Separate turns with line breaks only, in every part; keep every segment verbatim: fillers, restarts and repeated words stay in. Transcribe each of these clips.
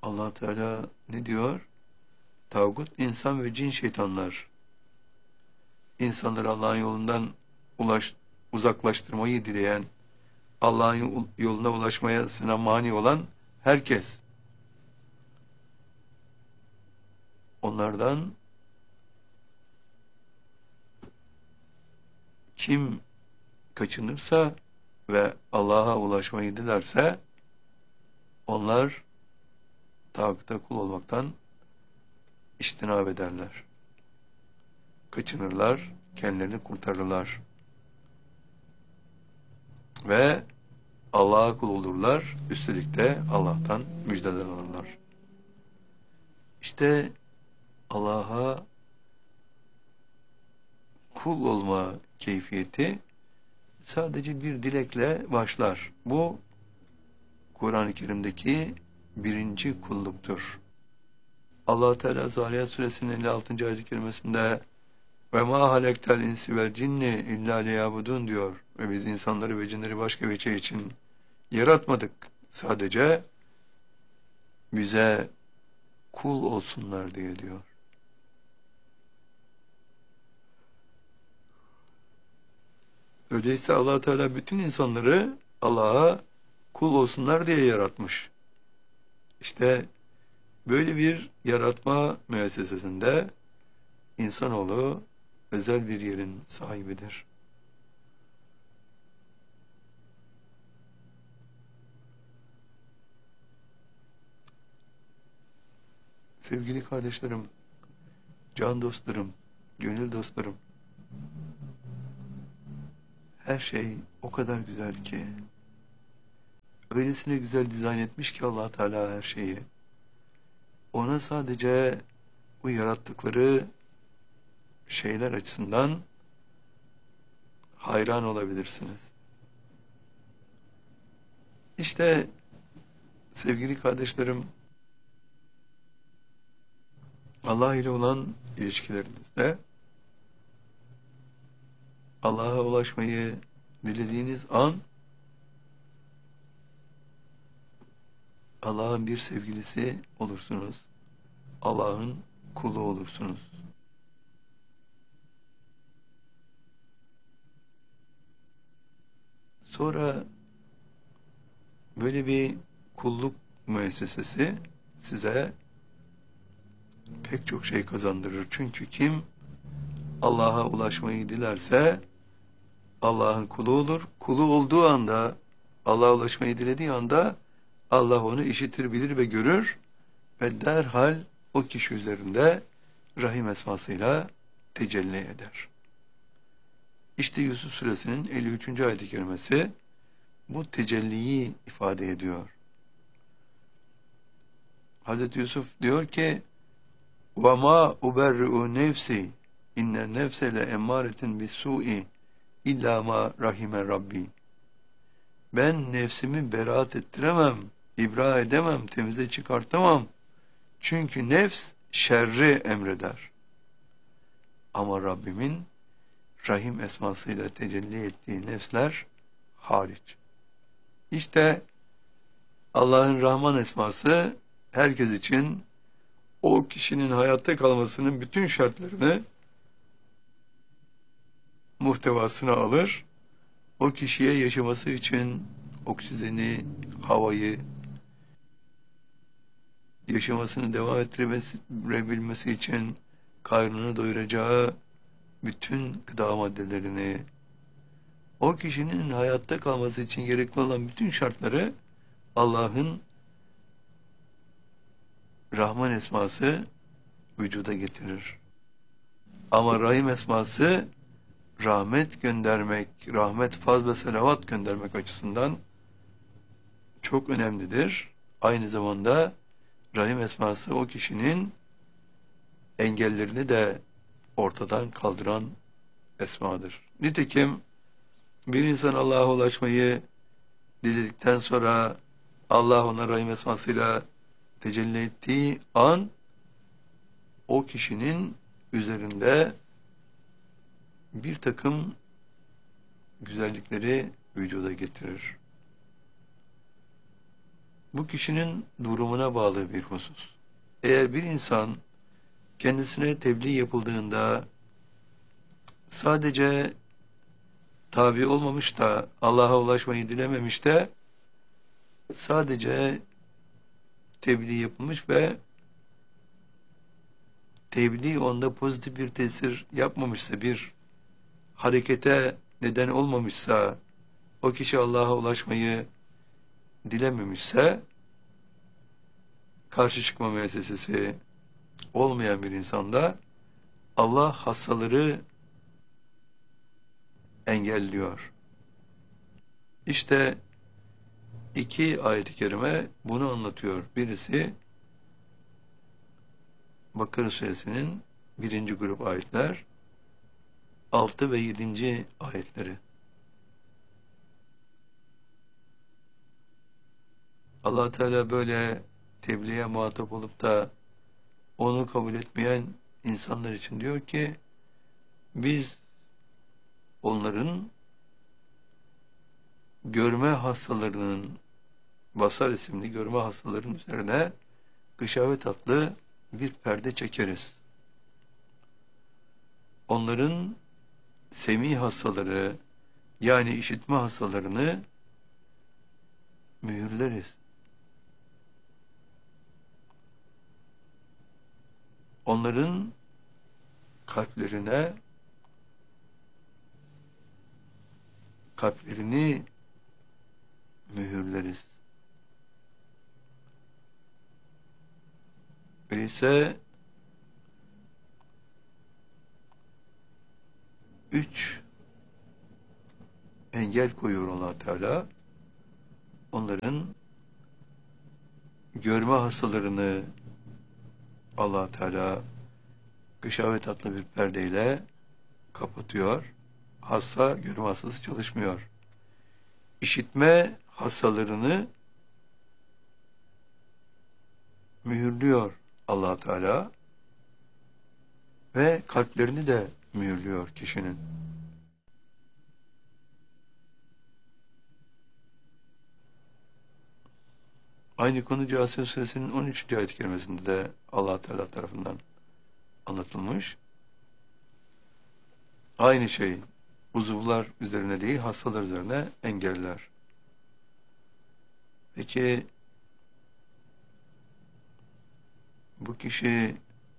Allah Teala ne diyor? Tağut, insan ve cin şeytanlar. İnsanları Allah'ın yolundan ulaş, uzaklaştırmayı dileyen, Allah'ın yoluna ulaşmaya sana mani olan herkes. Onlardan kim kaçınırsa ve Allah'a ulaşmayı dilerse onlar tağuta kul olmaktan içtinab ederler. Kaçınırlar, kendilerini kurtarırlar. Ve Allah'a kul olurlar, üstelik de Allah'tan müjdeler alırlar. İşte Allah'a kul olma keyfiyeti sadece bir dilekle başlar. Bu Kur'an-ı Kerim'deki birinci kulluktur. Allah Teala Zariyat Suresinin elli altıncı ayet-i kerimesinde ve ma halektel insi vel cinni illa liyabudun diyor. Ve biz insanları ve cinleri başka bir şey için yaratmadık. Sadece bize kul olsunlar diye diyor. Öyleyse Allah Teala bütün insanları Allah'a kul olsunlar diye yaratmış. İşte böyle bir yaratma müessesesinde insanoğlu özel bir yerin sahibidir. Sevgili kardeşlerim, can dostlarım, gönül dostlarım, her şey o kadar güzel ki, öylesine güzel dizayn etmiş ki Allah Teala her şeyi. Ona sadece bu yarattıkları şeyler açısından hayran olabilirsiniz. İşte sevgili kardeşlerim, Allah ile olan ilişkilerinizde Allah'a ulaşmayı dilediğiniz an Allah'ın bir sevgilisi olursunuz. Allah'ın kulu olursunuz. Sonra böyle bir kulluk müessesesi size pek çok şey kazandırır. Çünkü kim Allah'a ulaşmayı dilerse Allah'ın kulu olur. Kulu olduğu anda, Allah'a ulaşmayı dilediği anda Allah onu işitir, bilir ve görür ve derhal o kişi üzerinde Rahim esmasıyla tecelli eder. İşte Yusuf Suresinin elli üçüncü ayet-i kerimesi bu tecelliyi ifade ediyor. Hazreti Yusuf diyor ki وَمَا اُبَرِّعُ نَفْسِي اِنَّ النَّفْسَ لَاَمَّارَةٍ بِالسُّوءِ اِلَّا مَا رَحِمَ رَبِّي. Ben nefsimi beraat ettiremem, ibra edemem, temize çıkartamam. Çünkü nefs şerri emreder. Ama Rabbimin Rahim esmasıyla tecelli ettiği nefsler hariç. İşte Allah'ın Rahman esması herkes için o kişinin hayatta kalmasının bütün şartlarını muhtevasına alır. O kişiye yaşaması için oksijeni, havayı, yaşamasını devam ettirebilmesi için karnını doyuracağı bütün gıda maddelerini, o kişinin hayatta kalması için gerekli olan bütün şartları Allah'ın Rahman esması vücuda getirir. Ama Rahim esması rahmet göndermek, rahmet, faz ve selavat göndermek açısından çok önemlidir. Aynı zamanda Rahim esması o kişinin engellerini de ortadan kaldıran esmadır. Nitekim bir insan Allah'a ulaşmayı diledikten sonra Allah ona Rahim esmasıyla tecelli ettiği an o kişinin üzerinde bir takım güzellikleri vücuda getirir. bu kişinin durumuna bağlı bir husus. Eğer bir insan kendisine tebliğ yapıldığında sadece tabi olmamış da Allah'a ulaşmayı dilememiş de sadece tebliğ yapılmış ve tebliğ onda pozitif bir tesir yapmamışsa, bir harekete neden olmamışsa, o kişi Allah'a ulaşmayı dilememişse, karşı çıkma müessesesi olmayan bir insanda Allah hassaları engelliyor. İşte iki ayet-i kerime bunu anlatıyor. Birisi Bakara suresinin birinci grup ayetler, altı ve yedinci ayetleri. Allah Teala böyle tebliğe muhatap olup da onu kabul etmeyen insanlar için diyor ki, biz onların görme hastalarının, basar isimli görme hastalarının üzerine gışavet adlı bir perde çekeriz. Onların semi hastaları, yani işitme hastalarını mühürleriz. Onların kalplerine kalplerini mühürleriz. Öyleyse üç engel koyuyor Allah Teala. Onların görme hastalarını Allah Teala gışavet adlı bir perdeyle kapatıyor. Hasta, görme hastası çalışmıyor. İşitme hastalarını mühürlüyor Allah Teala ve kalplerini de mühürlüyor kişinin. Aynı konu Câsiye Suresinin on üçüncü ayet-i kerimesinde de Allah Teala tarafından anlatılmış. Aynı şey uzuvlar üzerine değil, hastalar üzerine engeller. Peki bu kişi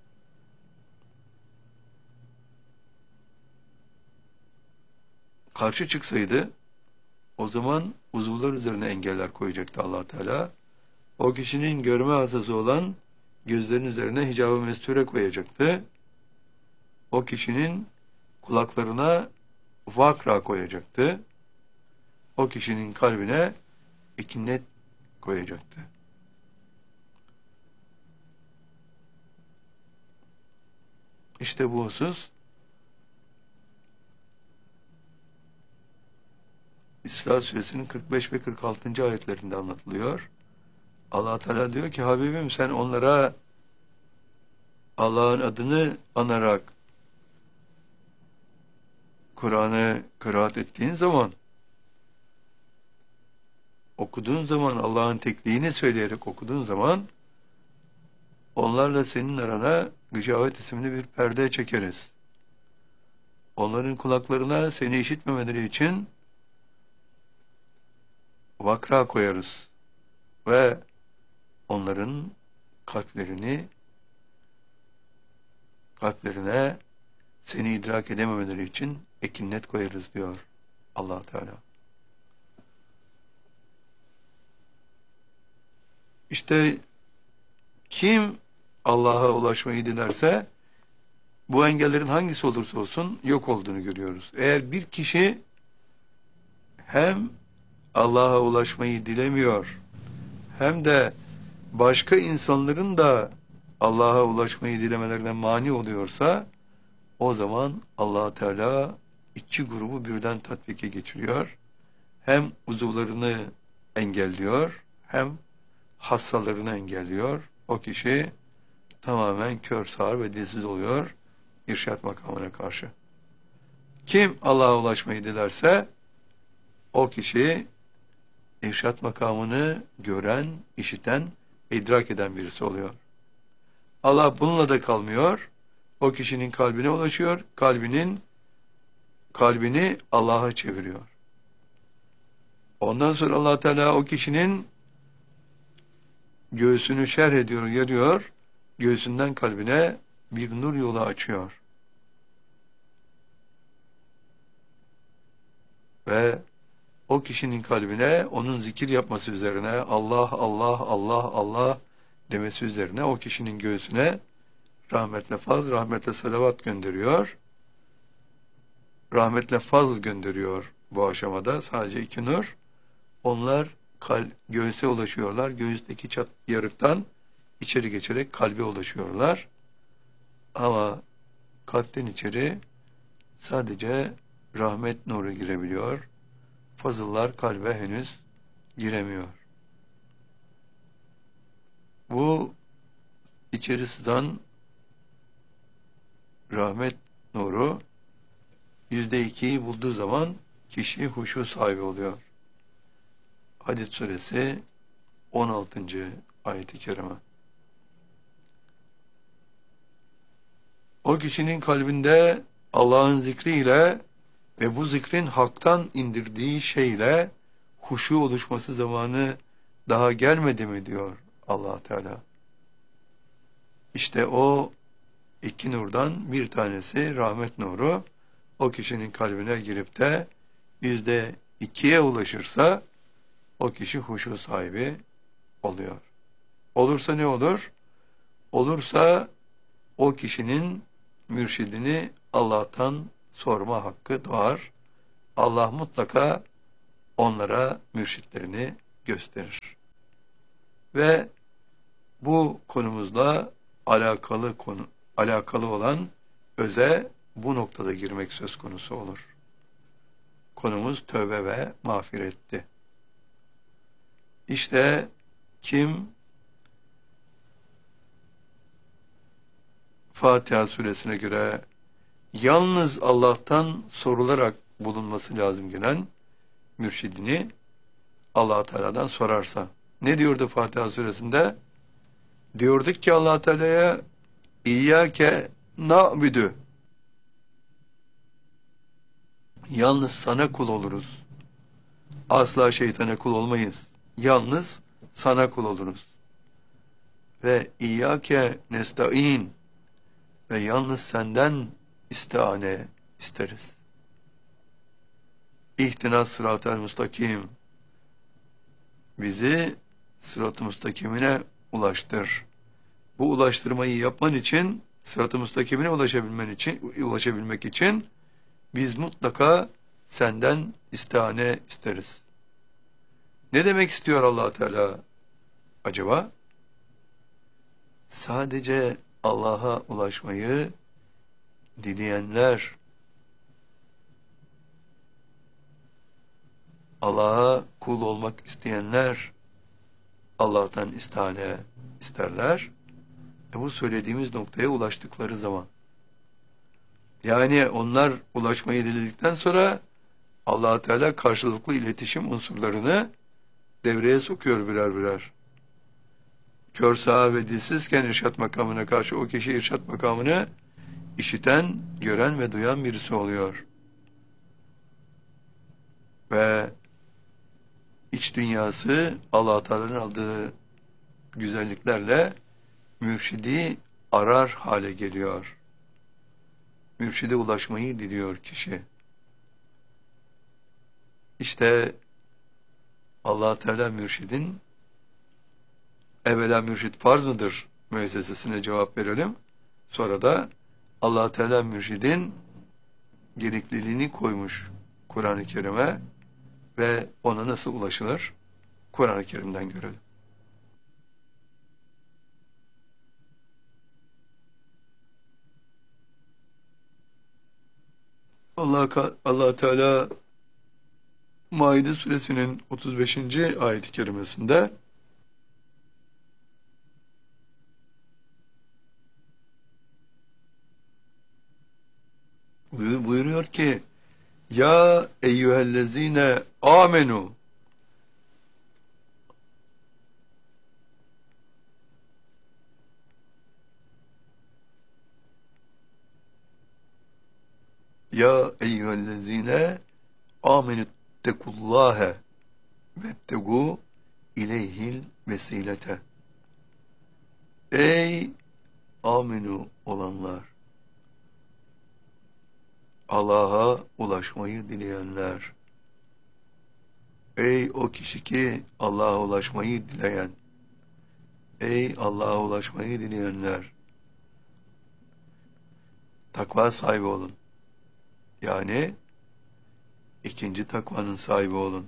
karşı çıksaydı, o zaman uzuvlar üzerine engeller koyacaktı Allah Teala. O kişinin görme hastası olan gözlerin üzerine hicab-ı mesture koyacaktı. O kişinin kulaklarına vakra koyacaktı. O kişinin kalbine ikinnet koyacaktı. İşte bu husus İsra suresinin kırk beş ve kırk altıncı ayetlerinde anlatılıyor. Allah Teala diyor ki, Habibim sen onlara Allah'ın adını anarak Kur'an'ı kıraat ettiğin zaman, okuduğun zaman, Allah'ın tekliğini söyleyerek okuduğun zaman, onlarla senin arana gışavet isimli bir perde çekeriz. Onların kulaklarına seni işitmemeleri için vakra koyarız ve onların kalplerini kalplerine seni idrak edememeleri için ekinnet koyarız diyor Allah Teala. İşte kim Allah'a ulaşmayı dilerse bu engellerin hangisi olursa olsun yok olduğunu görüyoruz. Eğer bir kişi hem Allah'a ulaşmayı dilemiyor hem de başka insanların da Allah'a ulaşmayı dilemelerine mani oluyorsa, o zaman Allah Teala iki grubu birden tatbike geçiriyor. Hem uzuvlarını engelliyor, hem hassalarını engelliyor. O kişi tamamen kör, sağır ve dilsiz oluyor irşat makamına karşı. Kim Allah'a ulaşmayı dilerse o kişi irşat makamını gören, işiten, idrak eden birisi oluyor. Allah bununla da kalmıyor. O kişinin kalbine ulaşıyor. Kalbinin kalbini Allah'a çeviriyor. Ondan sonra Allah Teala o kişinin göğsünü şerh ediyor, yarıyor. Göğsünden kalbine bir nur yolu açıyor. Ve o kişinin kalbine onun zikir yapması üzerine Allah, Allah, Allah, Allah demesi üzerine o kişinin göğsüne rahmetle faz, rahmetle salavat gönderiyor. Rahmetle faz gönderiyor bu aşamada. Sadece iki nur. Onlar kal göğüse ulaşıyorlar. Göğüsteki çat yarıktan içeri geçerek kalbe ulaşıyorlar. Ama kalpten içeri sadece rahmet nuru girebiliyor. Fazıllar kalbe henüz giremiyor. Bu içeri sızan rahmet nuru yüzde ikiyi bulduğu zaman kişi huşu sahibi oluyor. Hadid suresi on altıncı ayet-i kerime. O kişinin kalbinde Allah'ın zikriyle ve bu zikrin haktan indirdiği şeyle huşu oluşması zamanı daha gelmedi mi diyor Allah Teala. İşte o iki nurdan bir tanesi rahmet nuru. O kişinin kalbine girip de yüzde ikiye ulaşırsa o kişi huşu sahibi oluyor. Olursa ne olur? Olursa o kişinin mürşidini Allah'tan sorma hakkı doğar. Allah mutlaka onlara mürşitlerini gösterir. Ve bu konumuzla alakalı konu alakalı olan öze bu noktada girmek söz konusu olur. Konumuz tövbe ve mağfiretti. İşte kim Fatiha suresine göre yalnız Allah'tan sorularak bulunması lazım gelen mürşidini Allah Teala'dan sorarsa. Ne diyordu Fatiha suresinde? Diyorduk ki Allah Teala'ya İyyâke na'budu. Yalnız sana kul oluruz. Asla şeytana kul olmayız. Yalnız sana kul oluruz. Ve İyyâke nesta'in. Ve yalnız senden istiane isteriz. İhtinas sırat-ı müstakim. Bizi sırat-ı müstakimine ulaştır. Bu ulaştırmayı yapman için, sırat-ı müstakimine ulaşabilmen için, ulaşabilmek için biz mutlaka senden istihane isteriz. Ne demek istiyor Allah Teala acaba? Sadece Allah'a ulaşmayı dileyenler, Allah'a kul olmak isteyenler Allah'tan istihane isterler. E bu söylediğimiz noktaya ulaştıkları zaman. Yani onlar ulaşmayı diledikten sonra Allah Teala karşılıklı iletişim unsurlarını devreye sokuyor birer birer. Kör, sağır ve dilsizken irşat makamına karşı o kişi irşat makamını işiten, gören ve duyan birisi oluyor. Ve iç dünyası Allah Teala'nın aldığı güzelliklerle mürşidi arar hale geliyor. Mürşide ulaşmayı diliyor kişi. İşte Allah Teala mürşidin evvela mürşid farz mıdır müessesesine cevap verelim. Sonra da Allah Teala mürşidin gerekliliğini koymuş Kur'an-ı Kerim'e ve ona nasıl ulaşılır Kur'an-ı Kerim'den görelim. Allah Allah Teala Maide suresinin otuz beşinci ayet-i kerimesinde buyuruyor ki ya eyyühellezine amenu Ya eyyühellezine amenüttekullâhe vebtegû ileyhil vesilete. Ey aminu olanlar! Allah'a ulaşmayı dileyenler! Ey o kişi ki Allah'a ulaşmayı dileyen! Ey Allah'a ulaşmayı dileyenler! Takva sahibi olun. Yani ikinci takvanın sahibi olun.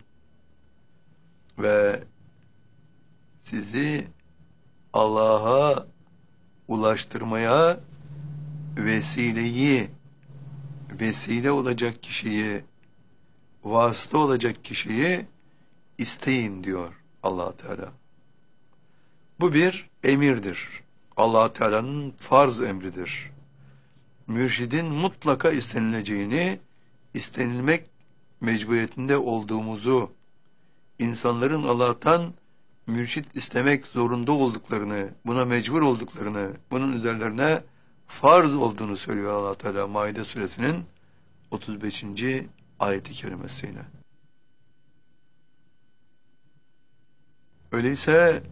Ve sizi Allah'a ulaştırmaya vesileyi, vesile olacak kişiyi, vasıta olacak kişiyi isteyin diyor Allah Teala. Bu bir emirdir. Allah Teala'nın farz emridir. Mürşidin mutlaka istenileceğini, istenilmek mecburiyetinde olduğumuzu, insanların Allah'tan mürşit istemek zorunda olduklarını, buna mecbur olduklarını, bunun üzerlerine farz olduğunu söylüyor Allah Teala Maide suresinin otuz beşinci ayeti kerimesiyle. Öyleyse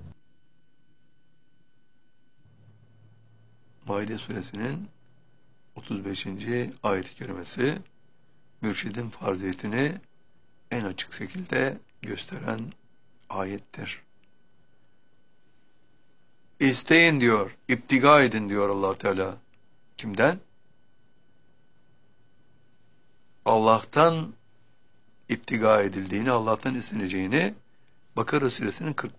Maide suresinin otuz beşinci ayet-i kerimesi mürşidin farziyetini en açık şekilde gösteren ayettir. İsteyin diyor, iptiga edin diyor Allah Teala. Kimden? Allah'tan iptiga edildiğini, Allah'tan isteneceğini Bakara suresinin kırk